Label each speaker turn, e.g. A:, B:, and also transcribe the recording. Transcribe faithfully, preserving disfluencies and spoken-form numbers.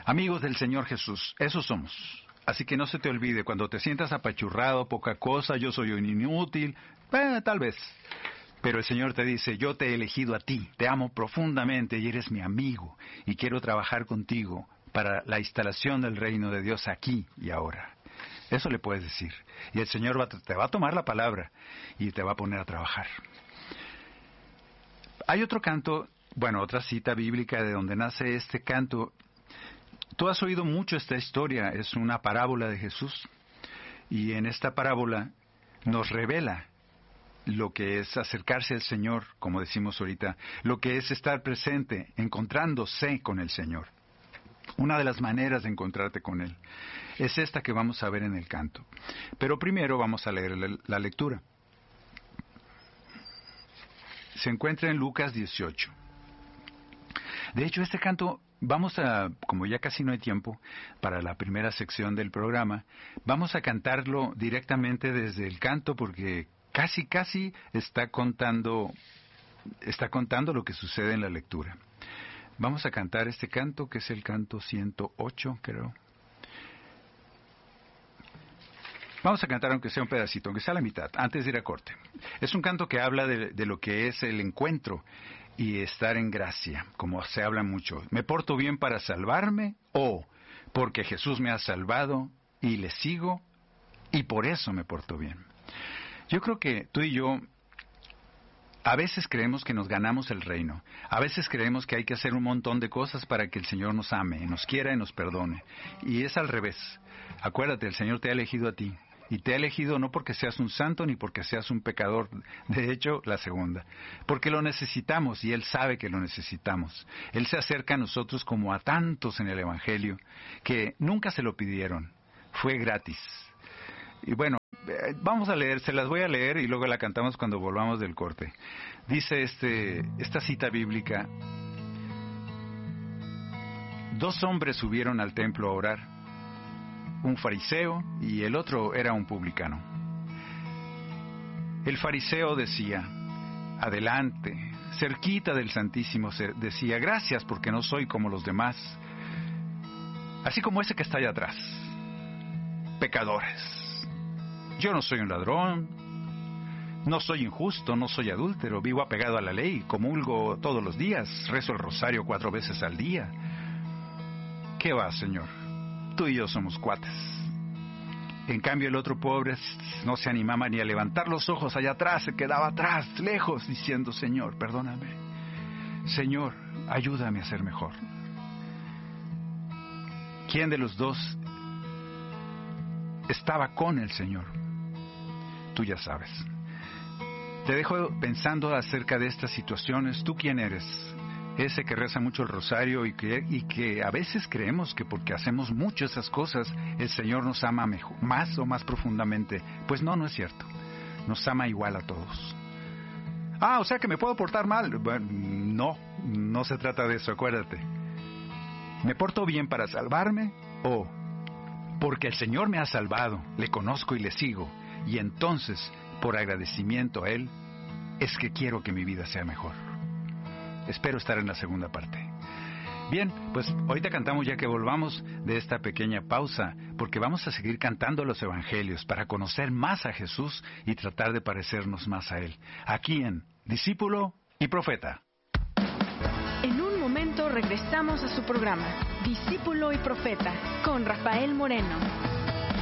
A: Amigos del Señor Jesús, esos somos. Así que no se te olvide, cuando te sientas apachurrado, poca cosa, yo soy un inútil, eh, tal vez. Pero el Señor te dice, yo te he elegido a ti, te amo profundamente y eres mi amigo, y quiero trabajar contigo para la instalación del reino de Dios aquí y ahora. Eso le puedes decir. Y el Señor va, te va a tomar la palabra y te va a poner a trabajar. Hay otro canto, bueno, otra cita bíblica de donde nace este canto. Tú has oído mucho esta historia, es una parábola de Jesús. Y en esta parábola nos revela lo que es acercarse al Señor, como decimos ahorita, lo que es estar presente, encontrándose con el Señor. Una de las maneras de encontrarte con Él es esta que vamos a ver en el canto. Pero primero vamos a leer la, la lectura. Se encuentra en Lucas dieciocho. De hecho, este canto, vamos a, como ya casi no hay tiempo para la primera sección del programa, vamos a cantarlo directamente desde el canto porque casi, casi está contando, está contando lo que sucede en la lectura. Vamos a cantar este canto, que es el canto ciento ocho, creo. Vamos a cantar aunque sea un pedacito, aunque sea la mitad, antes de ir a corte. Es un canto que habla de, de lo que es el encuentro y estar en gracia, como se habla mucho. ¿Me porto bien para salvarme? ¿O porque Jesús me ha salvado y le sigo y por eso me porto bien? Yo creo que tú y yo a veces creemos que nos ganamos el reino. A veces creemos que hay que hacer un montón de cosas para que el Señor nos ame, nos quiera y nos perdone. Y es al revés. Acuérdate, el Señor te ha elegido a ti. Y te ha elegido no porque seas un santo ni porque seas un pecador. De hecho, la segunda. Porque lo necesitamos y Él sabe que lo necesitamos. Él se acerca a nosotros como a tantos en el Evangelio que nunca se lo pidieron. Fue gratis. Y bueno, vamos a leer, se las voy a leer y luego la cantamos cuando volvamos del corte. Dice este, esta cita bíblica: dos hombres subieron al templo a orar, un fariseo y el otro era un publicano. El fariseo decía, adelante, cerquita del Santísimo, decía, gracias porque no soy como los demás, así como ese que está allá atrás, pecadores. Yo no soy un ladrón, no soy injusto, no soy adúltero, vivo apegado a la ley, comulgo todos los días, rezo el rosario cuatro veces al día. ¿Qué va, Señor? Tú y yo somos cuates. En cambio el otro pobre no se animaba ni a levantar los ojos allá atrás, se quedaba atrás, lejos, diciendo, Señor, perdóname. Señor, ayúdame a ser mejor. ¿Quién de los dos estaba con el Señor? Tú ya sabes. Te dejo pensando acerca de estas situaciones. ¿Tú quién eres? Ese que reza mucho el rosario y que, y que a veces creemos que porque hacemos mucho esas cosas, el Señor nos ama mejor, más o más profundamente. Pues no, no es cierto. Nos ama igual a todos. Ah, o sea que me puedo portar mal. Bueno, no, no se trata de eso, acuérdate. ¿Me porto bien para salvarme? ¿O porque el Señor me ha salvado, le conozco y le sigo, y entonces, por agradecimiento a Él, es que quiero que mi vida sea mejor? Espero estar en la segunda parte. Bien, pues ahorita cantamos ya que volvamos de esta pequeña pausa, porque vamos a seguir cantando los evangelios para conocer más a Jesús y tratar de parecernos más a Él. Aquí en Discípulo y Profeta.
B: En un momento regresamos a su programa, Discípulo y Profeta, con Rafael Moreno.